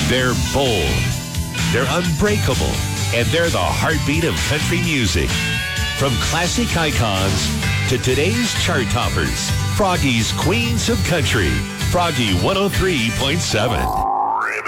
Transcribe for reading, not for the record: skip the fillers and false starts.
They're bold, they're unbreakable, and they're the heartbeat of country music. From classic icons to today's chart toppers, Froggy's Queens of Country. Froggy 103.7.